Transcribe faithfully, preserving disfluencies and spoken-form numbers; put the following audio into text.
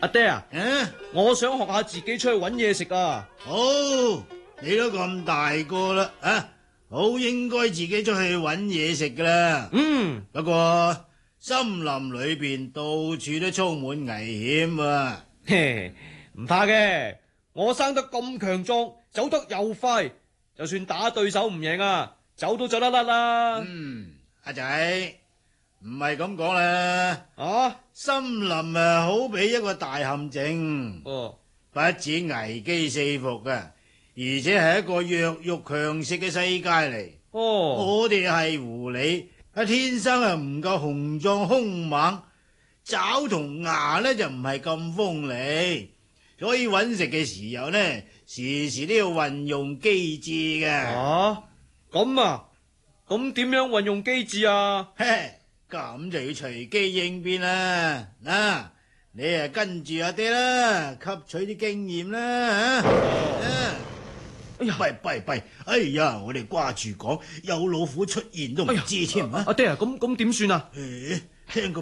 阿爹啊， 啊， 我想學下自己出去搵嘢食啊。 好，你都咁大個啦，啊，好應該自己出去搵嘢食噶啦。 嗯， 不過森林裏邊到處都充滿危險啊。 嘿，唔怕嘅，我生得咁強壯，走得又快，就算打對手唔贏啊，走都走得甩啦。 嗯，阿仔，唔係咁講啦。 啊， 森林啊，好比一個大陷阱， 哦， 不止危機四伏啊，而且係一個弱肉強食嘅世界嚟。 哦， 我哋係狐狸，啊天生啊唔夠雄壯兇猛，爪同牙呢就唔係咁鋒利，所以揾食嘅時候呢，時時都要運用機智嘅。 啊，咁啊，咁點樣運用機智啊？ 嘿，咁就要隨機應變啦。嗱，你啊跟住阿爹啦，吸取啲經驗啦。啊， 哎呀， 弊弊弊，哎呀，我哋掛住講有老虎出現都唔知添啊。 阿爹啊，咁咁點算啊？ 誒，聽個